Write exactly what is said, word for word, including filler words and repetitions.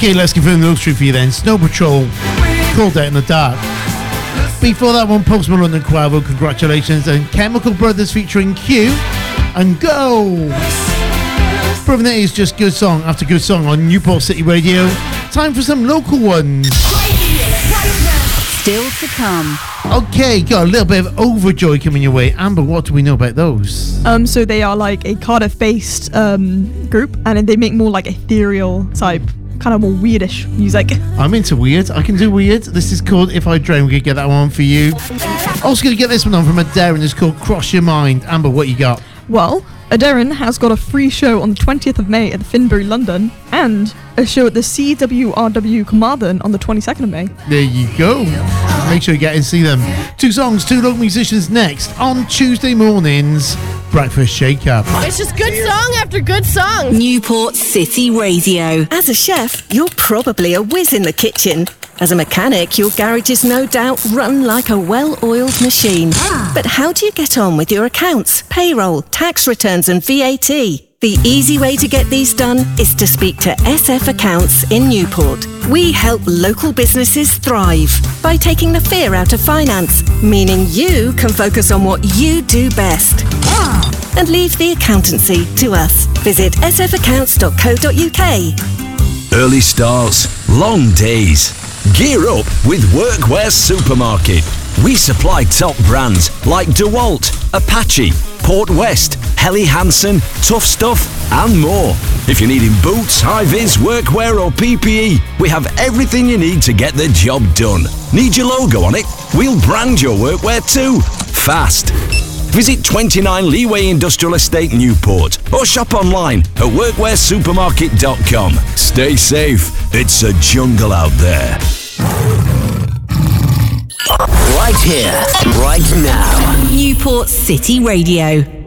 Okay, let's confirm those three for you then. Snow Patrol, Cold Out in the Dark. Before that one, Post Malone and Quavo, congratulations. And Chemical Brothers featuring Q and Go. Proving that it's just good song after good song on Newport City Radio. Time for some local ones. Still to come. Okay, got a little bit of Overjoy coming your way. Amber, what do we know about those? Um, so they are like a Cardiff-based um, group, and they make more like ethereal type, kind of more weirdish music. I'm into weird. I can do weird. This is called If I Drown. We're going to get that one for you. Also going to get this one on from Adair, and it's called Cross Your Mind. Amber, what you got? Well, Adarin has got a free show on the twentieth of May at the Finbury, London, and a show at the C W R W Carmarthen on the twenty-second of May. There you go. Make sure you get and see them. Two songs, two local musicians next on Tuesday mornings. Breakfast Shake Up. It's just good song after good song. Newport City Radio. As a chef, you're probably a whiz in the kitchen. As a mechanic, your garage is no doubt run like a well-oiled machine. But how do you get on with your accounts, payroll, tax returns and V A T? The easy way to get these done is to speak to S F Accounts in Newport. We help local businesses thrive by taking the fear out of finance, meaning you can focus on what you do best. And leave the accountancy to us. Visit s f accounts dot co dot u k. Early starts, long days. Gear up with Workwear Supermarket. We supply top brands like DeWalt, Apache, Port West, Helly Hansen, Tough Stuff and more. If you're needing boots, high-vis, workwear or P P E, we have everything you need to get the job done. Need your logo on it? We'll brand your workwear too. Fast. Visit twenty-nine Leeway Industrial Estate Newport or shop online at workwear supermarket dot com. Stay safe. It's a jungle out there. Right here, right now. Newport City Radio.